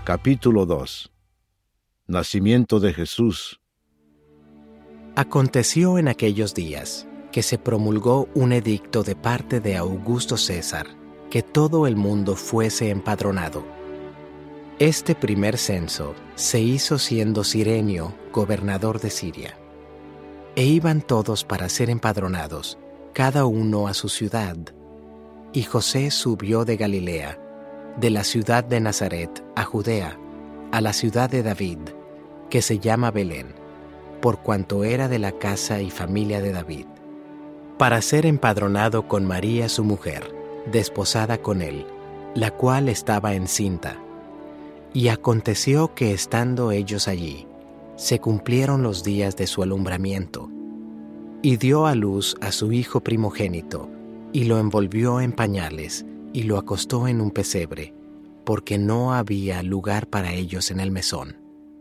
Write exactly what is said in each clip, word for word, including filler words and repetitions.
Capítulo dos. Nacimiento de Jesús. Aconteció en aquellos días que se promulgó un edicto de parte de Augusto César, que todo el mundo fuese empadronado. Este primer censo se hizo siendo Cirenio gobernador de Siria. E iban todos para ser empadronados, cada uno a su ciudad. Y José subió de Galilea, de la ciudad de Nazaret a Judea, a la ciudad de David, que se llama Belén, por cuanto era de la casa y familia de David, para ser empadronado con María su mujer, desposada con él, la cual estaba encinta. Y aconteció que estando ellos allí, se cumplieron los días de su alumbramiento, y dio a luz a su hijo primogénito, y lo envolvió en pañales, y lo acostó en un pesebre, porque no había lugar para ellos en el mesón.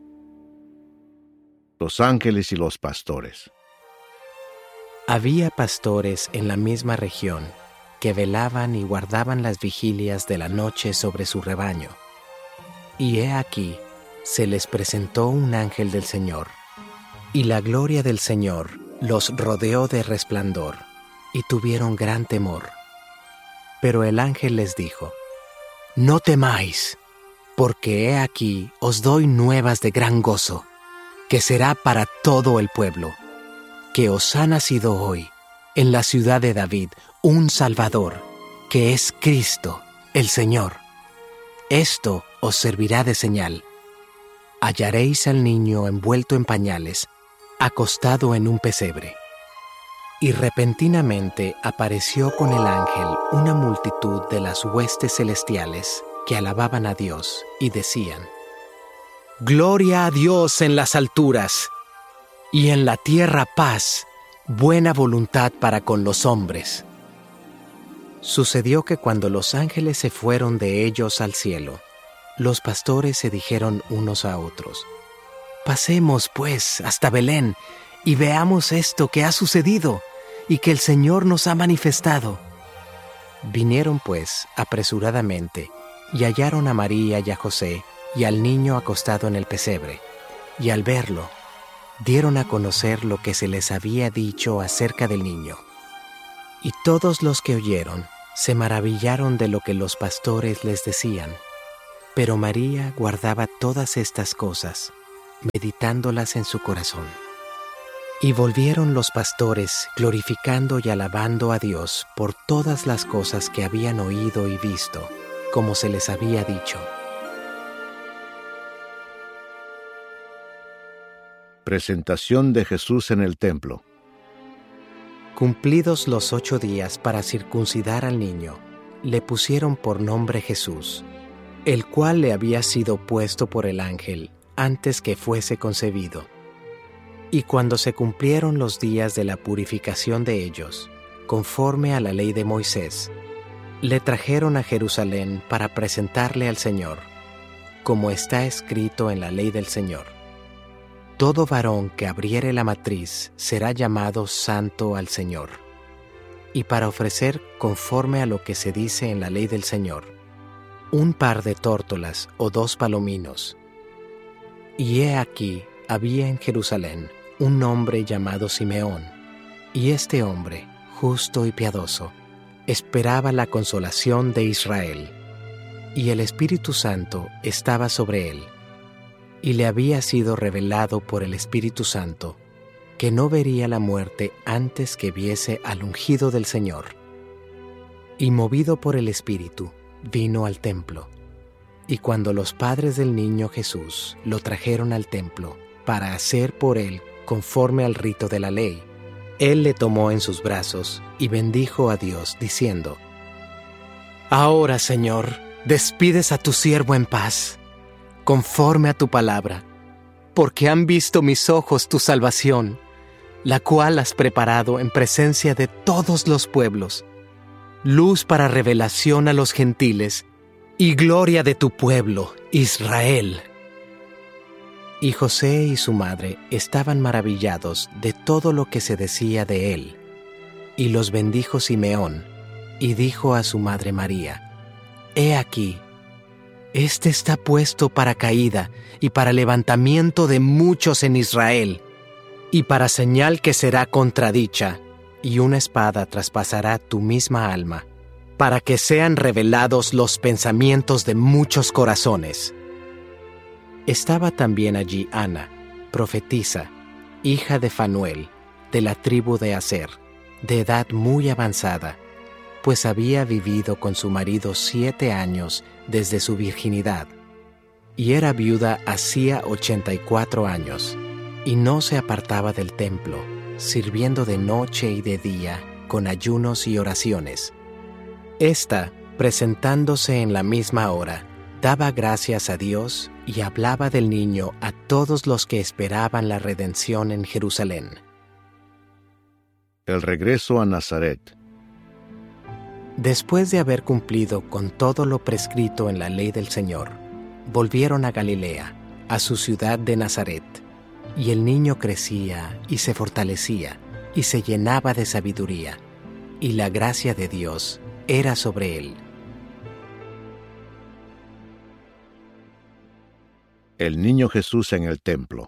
Los ángeles y los pastores. Había pastores en la misma región que velaban y guardaban las vigilias de la noche sobre su rebaño. Y he aquí, se les presentó un ángel del Señor, y la gloria del Señor los rodeó de resplandor, y tuvieron gran temor. Pero el ángel les dijo: No temáis, porque he aquí os doy nuevas de gran gozo, que será para todo el pueblo, que os ha nacido hoy, en la ciudad de David, un Salvador, que es Cristo, el Señor. Esto os servirá de señal. Hallaréis al niño envuelto en pañales, acostado en un pesebre. Y repentinamente apareció con el ángel una multitud de las huestes celestiales que alababan a Dios y decían: Gloria a Dios en las alturas, y en la tierra paz, buena voluntad para con los hombres. Sucedió que cuando los ángeles se fueron de ellos al cielo, los pastores se dijeron unos a otros: Pasemos, pues, hasta Belén, y veamos esto que ha sucedido, y que el Señor nos ha manifestado. Vinieron, pues, apresuradamente, y hallaron a María y a José, y al niño acostado en el pesebre, y al verlo, dieron a conocer lo que se les había dicho acerca del niño. Y todos los que oyeron se maravillaron de lo que los pastores les decían. Pero María guardaba todas estas cosas, meditándolas en su corazón. Y volvieron los pastores, glorificando y alabando a Dios por todas las cosas que habían oído y visto, como se les había dicho. Presentación de Jesús en el templo. Cumplidos los ocho días para circuncidar al niño, le pusieron por nombre Jesús, el cual le había sido puesto por el ángel antes que fuese concebido. Y cuando se cumplieron los días de la purificación de ellos, conforme a la ley de Moisés, le trajeron a Jerusalén para presentarle al Señor, como está escrito en la ley del Señor: Todo varón que abriere la matriz será llamado santo al Señor. Y para ofrecer, conforme a lo que se dice en la ley del Señor, un par de tórtolas o dos palominos. Y he aquí, había en Jerusalén un hombre llamado Simeón, y este hombre, justo y piadoso, esperaba la consolación de Israel, y el Espíritu Santo estaba sobre él, y le había sido revelado por el Espíritu Santo que no vería la muerte antes que viese al ungido del Señor. Y movido por el Espíritu, vino al templo. Y cuando los padres del niño Jesús lo trajeron al templo para hacer por él conforme al rito de la ley, él le tomó en sus brazos y bendijo a Dios, diciendo: Ahora, Señor, despides a tu siervo en paz, conforme a tu palabra, porque han visto mis ojos tu salvación, la cual has preparado en presencia de todos los pueblos, luz para revelación a los gentiles y gloria de tu pueblo, Israel. Y José y su madre estaban maravillados de todo lo que se decía de él. Y los bendijo Simeón, y dijo a su madre María: He aquí, Este está puesto para caída y para levantamiento de muchos en Israel, y para señal que será contradicha, y una espada traspasará tu misma alma, para que sean revelados los pensamientos de muchos corazones. Estaba también allí Ana, profetisa, hija de Fanuel, de la tribu de Aser, de edad muy avanzada, pues había vivido con su marido siete años desde su virginidad, y era viuda hacía ochenta y cuatro años, y no se apartaba del templo, sirviendo de noche y de día con ayunos y oraciones. Esta, presentándose en la misma hora, daba gracias a Dios y hablaba del niño a todos los que esperaban la redención en Jerusalén. El regreso a Nazaret. Después de haber cumplido con todo lo prescrito en la ley del Señor, volvieron a Galilea, a su ciudad de Nazaret, y el niño crecía y se fortalecía y se llenaba de sabiduría, y la gracia de Dios era sobre él. El niño Jesús en el templo.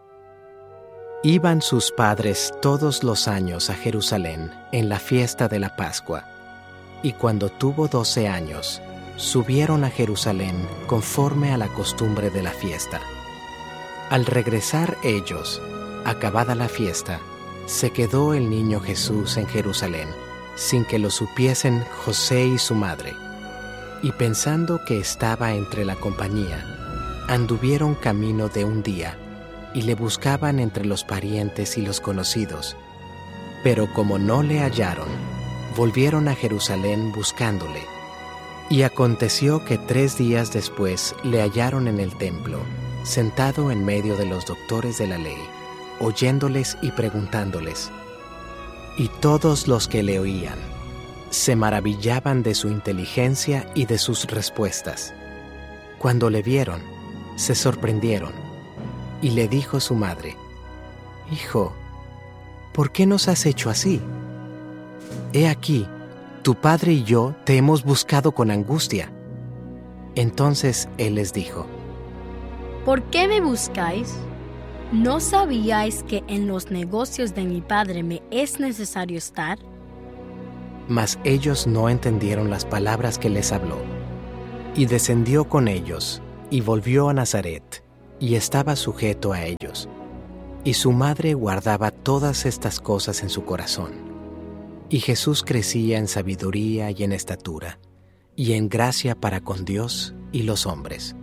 Iban sus padres todos los años a Jerusalén en la fiesta de la Pascua, y cuando tuvo doce años, subieron a Jerusalén conforme a la costumbre de la fiesta. Al regresar ellos, acabada la fiesta, se quedó el niño Jesús en Jerusalén, sin que lo supiesen José y su madre. Y pensando que estaba entre la compañía, anduvieron camino de un día, y le buscaban entre los parientes y los conocidos. Pero como no le hallaron, volvieron a Jerusalén buscándole. Y aconteció que tres días después le hallaron en el templo, sentado en medio de los doctores de la ley, oyéndoles y preguntándoles. Y todos los que le oían se maravillaban de su inteligencia y de sus respuestas. Cuando le vieron, se sorprendieron, y le dijo su madre: Hijo, ¿por qué nos has hecho así? He aquí, tu padre y yo te hemos buscado con angustia. Entonces él les dijo: ¿Por qué me buscáis? ¿No sabíais que en los negocios de mi padre me es necesario estar? Mas ellos no entendieron las palabras que les habló. Y descendió con ellos, y volvió a Nazaret, y estaba sujeto a ellos. Y su madre guardaba todas estas cosas en su corazón. Y Jesús crecía en sabiduría y en estatura, y en gracia para con Dios y los hombres.